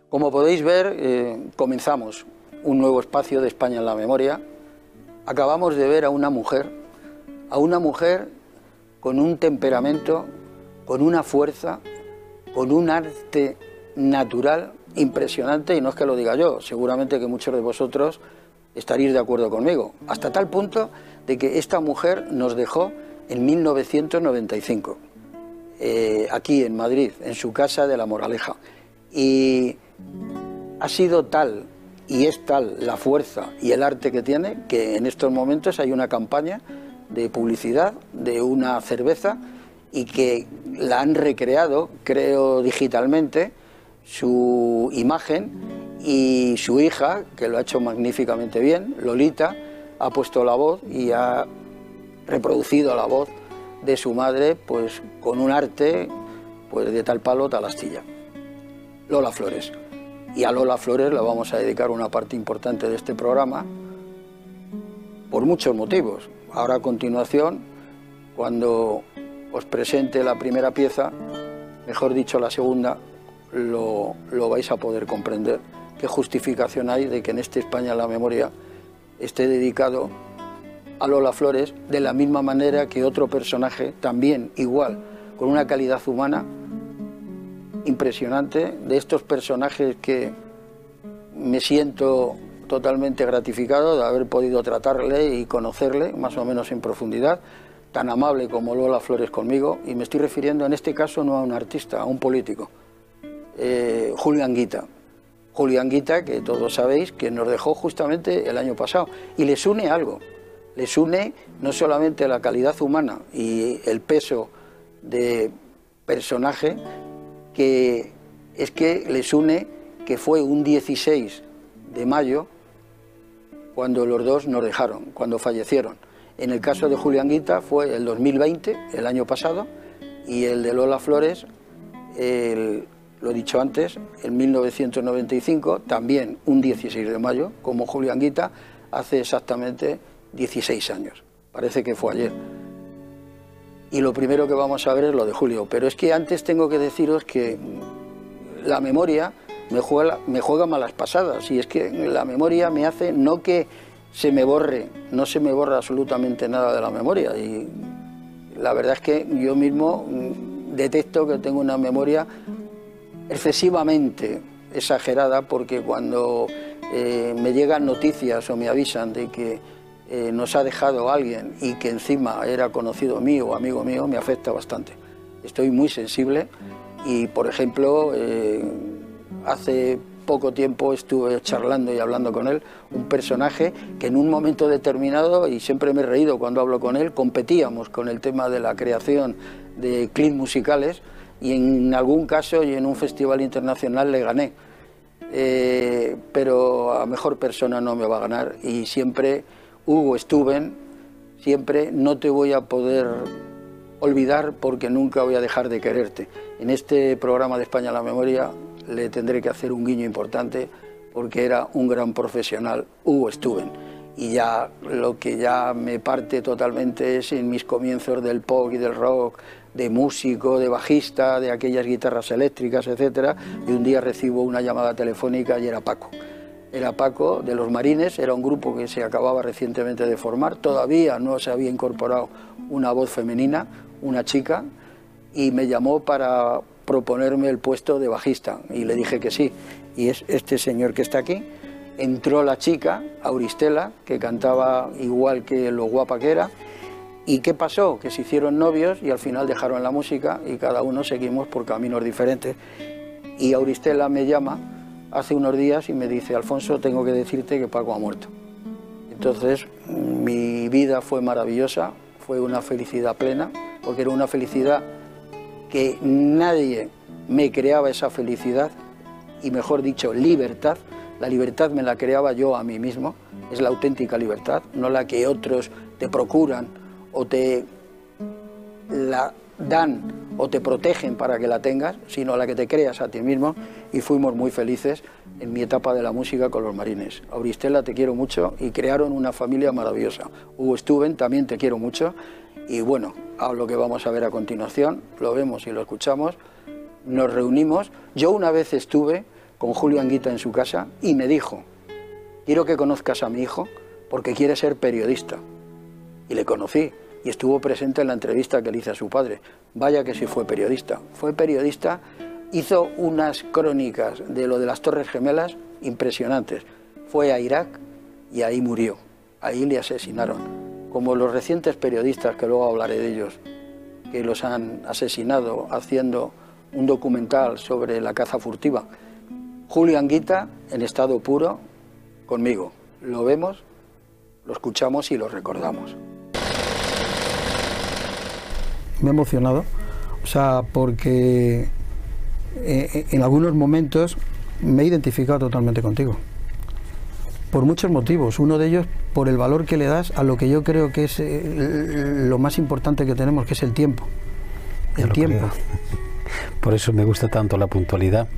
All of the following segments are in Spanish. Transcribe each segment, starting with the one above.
Como podéis ver, comenzamos un nuevo espacio de España en la memoria. Acabamos de ver a una mujer con un temperamento, con una fuerza, con un arte natural impresionante, y no es que lo diga yo, seguramente que muchos de vosotros estaréis de acuerdo conmigo, hasta tal punto de que esta mujer nos dejó en 1995, aquí en Madrid, en su casa de La Moraleja, y ha sido tal y es tal la fuerza y el arte que tiene, que en estos momentos hay una campaña de publicidad de una cerveza y que la han recreado, creo, digitalmente, su imagen, y su hija, que lo ha hecho magníficamente bien, Lolita, ha puesto la voz y ha reproducido la voz de su madre, pues con un arte pues de tal palo, tal astilla. Lola Flores. Y a Lola Flores le vamos a dedicar una parte importante de este programa por muchos motivos. Ahora a continuación, cuando os presente la primera pieza, mejor dicho la segunda, lo vais a poder comprender. ¿Qué justificación hay de que en este España en la memoria esté dedicado a Lola Flores de la misma manera que otro personaje, también igual, con una calidad humana impresionante, de estos personajes que me siento totalmente gratificado de haber podido tratarle y conocerle más o menos en profundidad, tan amable como Lola Flores conmigo, y me estoy refiriendo en este caso no a un artista, a un político, Julio Anguita. Julio Anguita, que todos sabéis que nos dejó justamente el año pasado, y les une algo, les une no solamente la calidad humana y el peso de personaje, que es que les une que fue un 16 de mayo cuando los dos nos dejaron, cuando fallecieron. En el caso de Julio Anguita fue el 2020, el año pasado, y el de Lola Flores, lo he dicho antes, en 1995, también un 16 de mayo, como Julio Anguita, hace exactamente 16 años. Parece que fue ayer. Y lo primero que vamos a ver es lo de Julio. Pero es que antes tengo que deciros que la memoria me juega malas pasadas. Y es que la memoria me hace no que se me borre, no se me borra absolutamente nada de la memoria. Y la verdad es que yo mismo detecto que tengo una memoria excesivamente exagerada, porque cuando me llegan noticias o me avisan de que nos ha dejado alguien y que encima era conocido mío o amigo mío, me afecta bastante. Estoy muy sensible y, por ejemplo, hace poco tiempo estuve charlando y hablando con él, un personaje que en un momento determinado, y siempre me he reído cuando hablo con él, competíamos con el tema de la creación de clips musicales, y en algún caso y en un festival internacional le gané, pero a mejor persona no me va a ganar. Y siempre, Hugo Stuben, siempre no te voy a poder olvidar porque nunca voy a dejar de quererte. En este programa de España en la memoria le tendré que hacer un guiño importante porque era un gran profesional, Hugo Stuben. Y ya lo que ya me parte totalmente es en mis comienzos del pop y del rock, de músico, de bajista, de aquellas guitarras eléctricas, etcétera, y un día recibo una llamada telefónica y era Paco. Era Paco de Los Marines, era un grupo que se acababa recientemente de formar, todavía no se había incorporado una voz femenina, una chica, y me llamó para proponerme el puesto de bajista, y le dije que sí. Y es este señor que está aquí. Entró la chica, Auristela, que cantaba igual que lo guapa que era. ¿Y qué pasó? Que se hicieron novios y al final dejaron la música y cada uno seguimos por caminos diferentes. Y Auristela me llama hace unos días y me dice: Alfonso, tengo que decirte que Paco ha muerto. Entonces mi vida fue maravillosa, fue una felicidad plena, porque era una felicidad que nadie me creaba esa felicidad, y mejor dicho, libertad. La libertad me la creaba yo a mí mismo, es la auténtica libertad, no la que otros te procuran o te la dan o te protegen para que la tengas, sino la que te creas a ti mismo. Y fuimos muy felices en mi etapa de la música con Los Marines. Auristela, te quiero mucho, y crearon una familia maravillosa. Hugo Stuben, también te quiero mucho. Y bueno, a lo que vamos a ver a continuación, lo vemos y lo escuchamos. Nos reunimos. Yo una vez estuve con Julio Anguita en su casa y me dijo: quiero que conozcas a mi hijo porque quiere ser periodista. Y le conocí y estuvo presente en la entrevista que le hice a su padre. Vaya que sí fue periodista. Fue periodista, hizo unas crónicas de lo de las Torres Gemelas impresionantes. Fue a Irak y ahí murió. Ahí le asesinaron. Como los recientes periodistas, que luego hablaré de ellos, que los han asesinado haciendo un documental sobre la caza furtiva. Julio Anguita, en estado puro, conmigo. Lo vemos, lo escuchamos y lo recordamos. Me he emocionado, o sea, porque en algunos momentos me he identificado totalmente contigo. Por muchos motivos. Uno de ellos, por el valor que le das a lo que yo creo que es lo más importante que tenemos, que es el tiempo. El tiempo. Por eso me gusta tanto la puntualidad.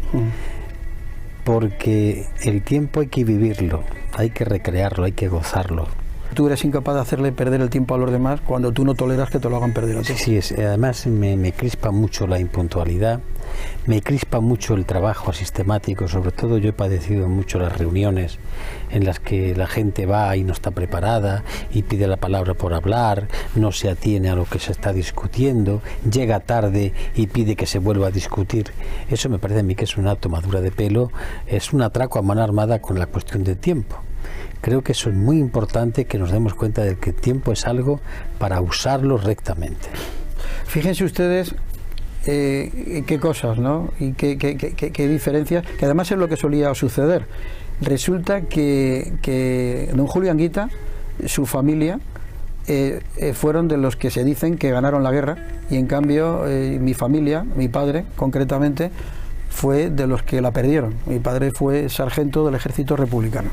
Porque el tiempo hay que vivirlo, hay que recrearlo, hay que gozarlo. Tú eres incapaz de hacerle perder el tiempo a los demás cuando tú no toleras que te lo hagan perder a ti. Sí, además me crispa mucho la impuntualidad, me crispa mucho el trabajo sistemático. Sobre todo yo he padecido mucho las reuniones en las que la gente va y no está preparada y pide la palabra por hablar, no se atiene a lo que se está discutiendo, llega tarde y pide que se vuelva a discutir. Eso me parece a mí que es una tomadura de pelo, es un atraco a mano armada con la cuestión del tiempo. Creo que eso es muy importante, que nos demos cuenta de que el tiempo es algo para usarlo rectamente. Fíjense ustedes qué cosas, ¿no? Y qué diferencias, que además es lo que solía suceder. Resulta que don Julio Anguita, su familia, fueron de los que se dicen que ganaron la guerra, y en cambio mi familia, mi padre concretamente, fue de los que la perdieron. Mi padre fue sargento del ejército republicano.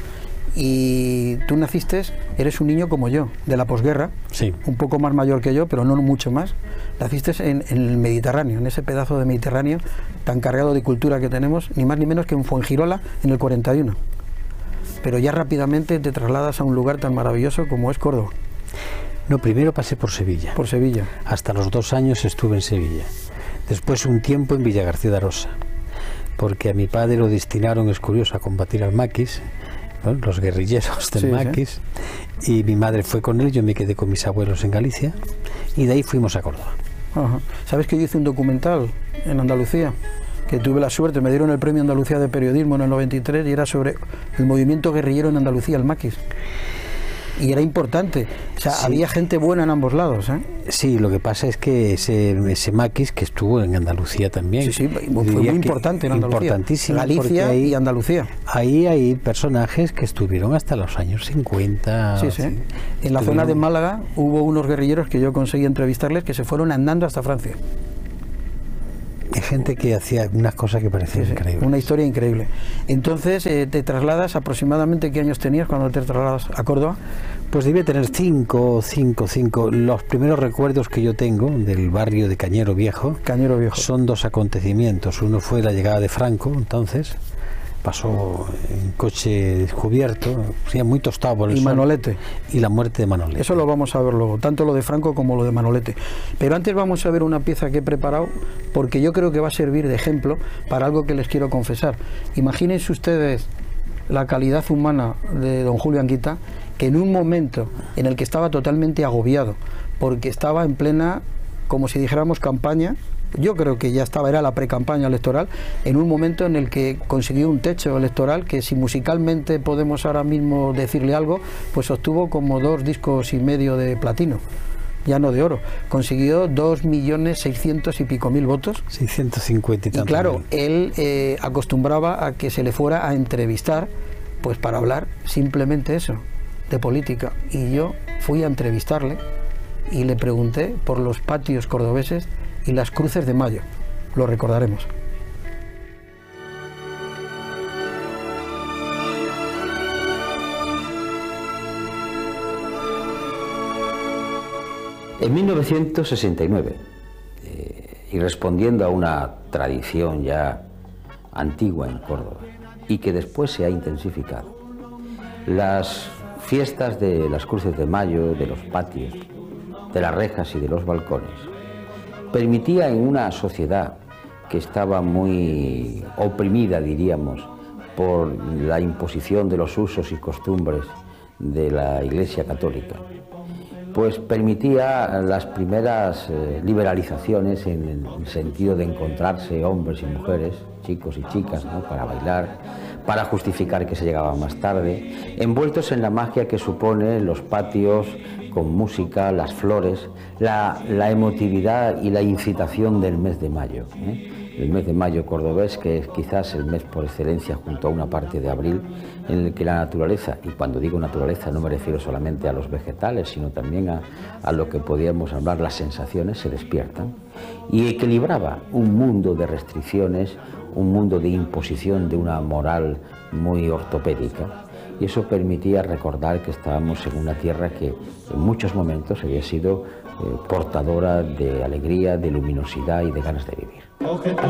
Y tú naciste, eres un niño como yo, de la posguerra, sí, un poco más mayor que yo, pero no mucho más. Naciste en el Mediterráneo, en ese pedazo de Mediterráneo tan cargado de cultura que tenemos, ni más ni menos que en Fuengirola en el 41. Pero ya rápidamente te trasladas a un lugar tan maravilloso como es Córdoba. No, primero pasé por Sevilla. Por Sevilla. Hasta los 2 años estuve en Sevilla. Después un tiempo en Villagarcía de Arosa, porque a mi padre lo destinaron, es curioso, a combatir al maquis, ¿no? Los guerrilleros del maquis, sí. Y mi madre fue con él, yo me quedé con mis abuelos en Galicia y de ahí fuimos a Córdoba. Ajá. ¿Sabes que yo hice un documental en Andalucía? Que tuve la suerte, me dieron el premio Andalucía de Periodismo en el 93 y era sobre el movimiento guerrillero en Andalucía, el maquis. Y era importante, o sea, sí, había gente buena en ambos lados, ¿eh? Sí, lo que pasa es que ese maquis que estuvo en Andalucía también. Sí, fue muy importante en Andalucía. Importantísimo. Galicia y Andalucía. Ahí hay personajes que estuvieron hasta los años 50. Sí, sí. En la zona de Málaga hubo unos guerrilleros que yo conseguí entrevistarles que se fueron andando hasta Francia. Hay gente que hacía unas cosas que parecían increíbles. Una historia increíble. Entonces, ¿te trasladas aproximadamente qué años tenías cuando te trasladas a Córdoba? Pues debía tener 5. Los primeros recuerdos que yo tengo del barrio de Cañero Viejo. Cañero Viejo. Son 2 acontecimientos. Uno fue la llegada de Franco, entonces pasó en coche descubierto, muy tostado por el sol. Manolete. Y la muerte de Manolete. Eso lo vamos a ver luego, tanto lo de Franco como lo de Manolete. Pero antes vamos a ver una pieza que he preparado, porque yo creo que va a servir de ejemplo para algo que les quiero confesar. Imagínense ustedes la calidad humana de don Julio Anguita, que en un momento en el que estaba totalmente agobiado, porque estaba en plena, como si dijéramos, campaña. Yo creo que ya estaba, era la pre-campaña electoral, en un momento en el que consiguió un techo electoral que, si musicalmente podemos ahora mismo decirle algo, pues obtuvo como 2,5 discos de platino, ya no de oro. Consiguió 2.600.000 y pico votos. 650 y tantos. Y claro, él acostumbraba a que se le fuera a entrevistar, pues para hablar simplemente eso, de política. Y yo fui a entrevistarle y le pregunté por los patios cordobeses y las cruces de Mayo. Lo recordaremos. En 1969, y respondiendo a una tradición ya antigua en Córdoba y que después se ha intensificado, las fiestas de las cruces de Mayo, de los patios, de las rejas y de los balcones, permitía en una sociedad que estaba muy oprimida, diríamos, por la imposición de los usos y costumbres de la Iglesia Católica, pues permitía las primeras liberalizaciones en el sentido de encontrarse hombres y mujeres, chicos y chicas, ¿no?, para bailar, para justificar que se llegaba más tarde, envueltos en la magia que supone los patios con música, las flores, la emotividad y la incitación del mes de mayo, el mes de mayo cordobés, que es quizás el mes por excelencia junto a una parte de abril, en el que la naturaleza, y cuando digo naturaleza no me refiero solamente a los vegetales, sino también a lo que podríamos hablar las sensaciones, se despiertan, y equilibraba un mundo de restricciones, un mundo de imposición de una moral muy ortopédica, y eso permitía recordar que estábamos en una tierra que en muchos momentos había sido portadora de alegría, de luminosidad y de ganas de vivir.